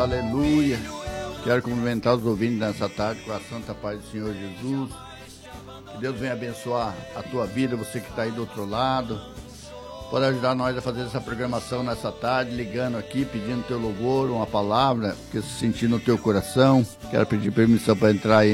aleluia. Quero cumprimentar os ouvintes nessa tarde com a santa paz do Senhor Jesus. Que Deus venha abençoar a tua vida, você que está aí do outro lado. Pode ajudar nós a fazer essa programação nessa tarde, ligando aqui, pedindo teu louvor, uma palavra que se sentir no teu coração. Quero pedir permissão para entrar aí